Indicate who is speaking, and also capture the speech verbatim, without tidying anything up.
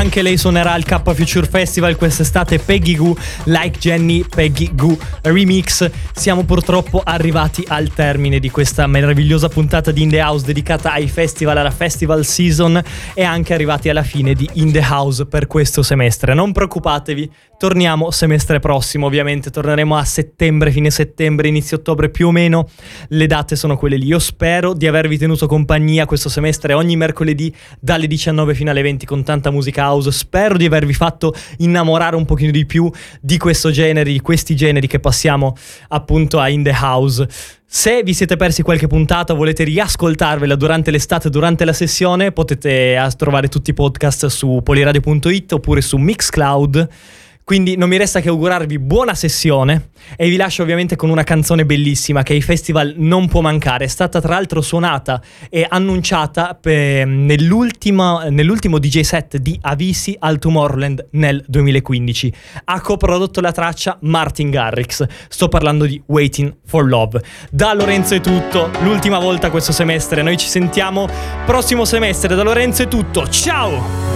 Speaker 1: anche lei suonerà al K Future Festival quest'estate. Peggy Gou, Like Jenny, Peggy Gou Remix. Siamo purtroppo arrivati al termine di questa meravigliosa puntata di In The House dedicata ai festival, alla festival season, e anche arrivati alla fine di In The House per questo semestre. Non preoccupatevi, torniamo semestre prossimo, ovviamente torneremo a settembre, fine settembre, inizio ottobre più o meno, le date sono quelle lì. Io spero di avervi tenuto compagnia questo semestre ogni mercoledì dalle diciannove fino alle venti con tanta musica house. Spero di avervi fatto innamorare un pochino di più di questo genere, di questi generi che passiamo appunto a In The House. Se vi siete persi qualche puntata o volete riascoltarvela durante l'estate, durante la sessione, potete trovare tutti i podcast su poliradio punto it oppure su Mixcloud. Quindi non mi resta che augurarvi buona sessione e vi lascio ovviamente con una canzone bellissima che ai festival non può mancare. È stata tra l'altro suonata e annunciata per, nell'ultimo, nell'ultimo D J set di Avicii al Tomorrowland nel duemilaquindici. Ha coprodotto la traccia Martin Garrix. Sto parlando di Waiting for Love. Da Lorenzo è tutto, l'ultima volta questo semestre. Noi ci sentiamo prossimo semestre. Da Lorenzo è tutto, ciao!